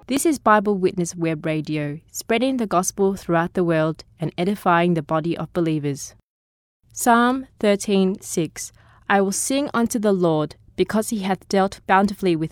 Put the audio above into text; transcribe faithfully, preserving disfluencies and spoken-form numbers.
This is Bible Witness Web Radio, spreading the gospel throughout the world and edifying the body of believers. Psalm thirteen six. I will sing unto the Lord, because he hath dealt bountifully with